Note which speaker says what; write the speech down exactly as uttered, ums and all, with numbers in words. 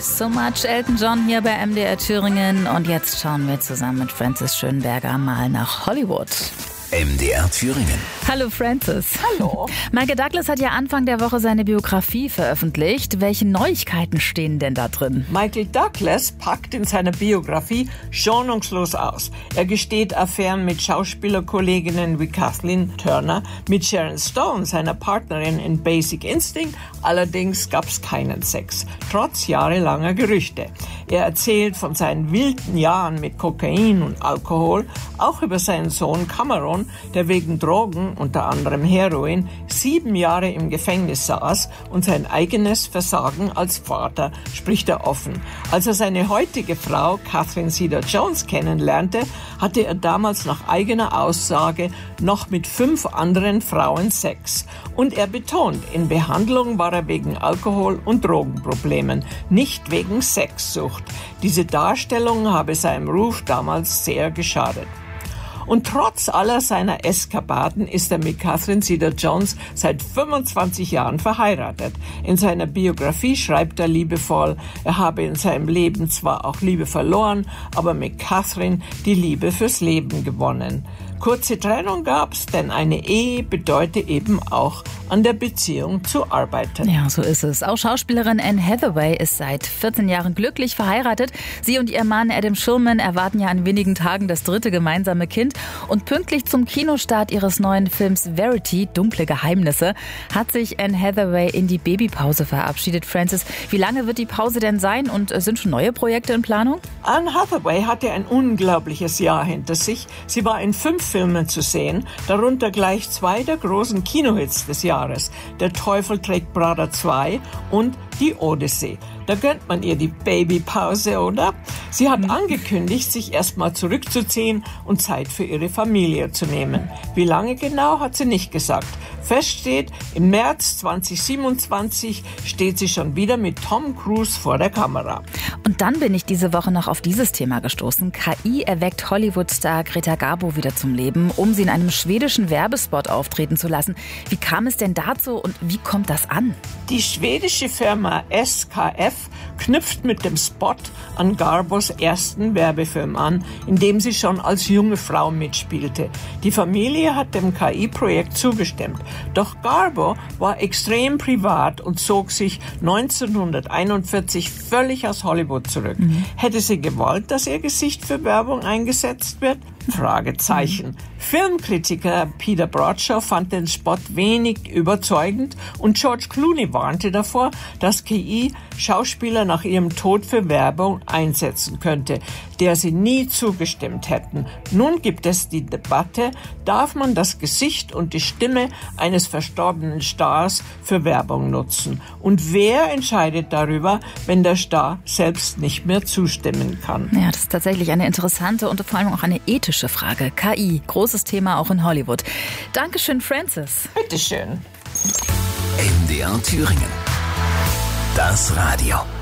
Speaker 1: So much Elton John hier bei M D R Thüringen. Und jetzt schauen wir zusammen mit Frances Schönberger mal nach Hollywood.
Speaker 2: M D R Thüringen.
Speaker 1: Hallo Frances.
Speaker 3: Hallo.
Speaker 1: Michael Douglas hat ja Anfang der Woche seine Biografie veröffentlicht. Welche Neuigkeiten stehen denn da drin?
Speaker 3: Michael Douglas packt in seiner Biografie schonungslos aus. Er gesteht Affären mit Schauspielerkolleginnen wie Kathleen Turner, mit Sharon Stone, seiner Partnerin in Basic Instinct. Allerdings gab es keinen Sex, trotz jahrelanger Gerüchte. Er erzählt von seinen wilden Jahren mit Kokain und Alkohol, auch über seinen Sohn Cameron, der wegen Drogen, unter anderem Heroin, sieben Jahre im Gefängnis saß, und sein eigenes Versagen als Vater spricht er offen. Als er seine heutige Frau Catherine Zeta-Jones kennenlernte, hatte er damals nach eigener Aussage noch mit fünf anderen Frauen Sex. Und er betont, in Behandlung war er wegen Alkohol- und Drogenproblemen, nicht wegen Sexsucht. Diese Darstellung habe seinem Ruf damals sehr geschadet. Und trotz aller seiner Eskapaden ist er mit Catherine Zeta-Jones seit fünfundzwanzig Jahren verheiratet. In seiner Biografie schreibt er liebevoll, er habe in seinem Leben zwar auch Liebe verloren, aber mit Catherine die Liebe fürs Leben gewonnen. Kurze Trennung gab's, denn eine Ehe bedeutet eben auch, an der Beziehung zu arbeiten.
Speaker 1: Ja, so ist es. Auch Schauspielerin Anne Hathaway ist seit vierzehn Jahren glücklich verheiratet. Sie und ihr Mann Adam Shulman erwarten ja in wenigen Tagen das dritte gemeinsame Kind. Und pünktlich zum Kinostart ihres neuen Films Verity, Dunkle Geheimnisse, hat sich Anne Hathaway in die Babypause verabschiedet. Frances, wie lange wird die Pause denn sein und sind schon neue Projekte in Planung?
Speaker 3: Anne Hathaway hatte ein unglaubliches Jahr hinter sich. Sie war in fünf Filmen zu sehen, darunter gleich zwei der großen Kinohits des Jahres. Der Teufel trägt Prada zwei und die Odyssee. Da gönnt man ihr die Babypause, oder? Sie hat angekündigt, sich erstmal zurückzuziehen und Zeit für ihre Familie zu nehmen. Wie lange genau, hat sie nicht gesagt. Fest steht, im März zweitausendsiebenundzwanzig steht sie schon wieder mit Tom Cruise vor der Kamera.
Speaker 1: Und dann bin ich diese Woche noch auf dieses Thema gestoßen. K I erweckt Hollywood-Star Greta Garbo wieder zum Leben, um sie in einem schwedischen Werbespot auftreten zu lassen. Wie kam es denn dazu und wie kommt das an?
Speaker 3: Die schwedische Firma S K F knüpft mit dem Spot an Garbos ersten Werbefilm an, in dem sie schon als junge Frau mitspielte. Die Familie hat dem K I-Projekt zugestimmt. Doch Garbo war extrem privat und zog sich neunzehnhunderteinundvierzig völlig aus Hollywood zurück. Mhm. Hätte sie gewollt, dass ihr Gesicht für Werbung eingesetzt wird? Fragezeichen. Mhm. Filmkritiker Peter Bradshaw fand den Spot wenig überzeugend und George Clooney warnte davor, dass K I Schauspieler nach ihrem Tod für Werbung einsetzen könnte, der sie nie zugestimmt hätten. Nun gibt es die Debatte, darf man das Gesicht und die Stimme eines verstorbenen Stars für Werbung nutzen? Und wer entscheidet darüber, wenn der Star selbst nicht mehr zustimmen kann?
Speaker 1: Ja, das ist tatsächlich eine interessante und vor allem auch eine ethische Frage. K I, großes Thema auch in Hollywood. Dankeschön, Frances.
Speaker 3: Bitteschön.
Speaker 2: M D R Thüringen. Das Radio.